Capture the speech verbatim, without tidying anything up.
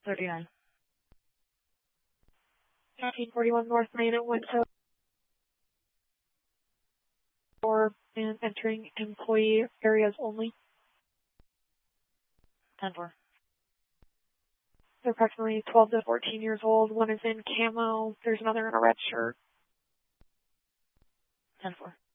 thirty-nine. fifteen forty-one North Main at Windsor. Or and entering employee areas only. ten four. They're approximately twelve to fourteen years old. One is in camo. There's another in a red shirt. ten four.